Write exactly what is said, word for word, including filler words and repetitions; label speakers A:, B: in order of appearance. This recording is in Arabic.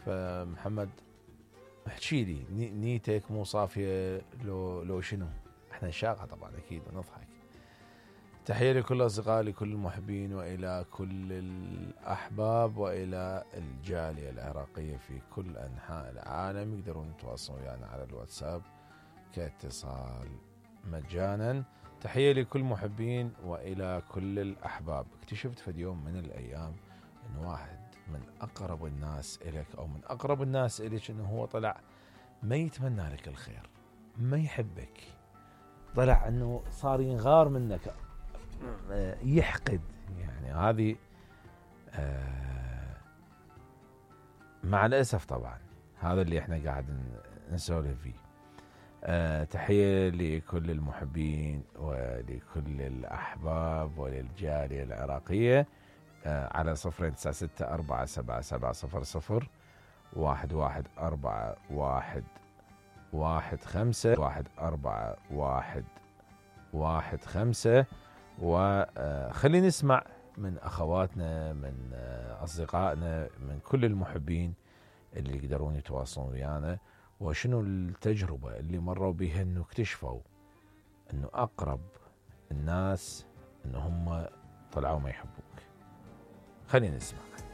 A: فمحمد احكي لي نيتك مو صافية لو لو شنو؟ احنا نشاقة طبعا اكيد ونضحك. تحية لكل اصدقائي، لكل المحبين، والى كل الاحباب، والى الجالية العراقية في كل انحاء العالم. يقدرون يتواصلون ويانا يعني على الواتساب كاتصال مجانا. تحية لكل محبين والى كل الاحباب. اكتشفت في يوم من الايام ان واحد من اقرب الناس الك او من اقرب الناس الك انه هو طلع ما يتمنى لك الخير، ما يحبك، طلع انه صار ينغار منك، يحقد. يعني هذه مع الاسف طبعا هذا اللي احنا قاعد نسولف فيه. أه تحية لكل المحبين ولكل الأحباب وللجالية العراقية. أه على صفرين تسعة ستة أربعة سبعة سبعة صفر صفر واحد واحد أربعة واحد واحد خمسة واحد أربعة واحد واحد خمسة. وخلينا نسمع من أخواتنا، من أصدقائنا، من كل المحبين اللي يقدرون يتواصلون ويانا، وشنو التجربة اللي مروا بها انه اكتشفوا انه اقرب الناس انه هم طلعوا ما يحبوك. خلينا نسمع.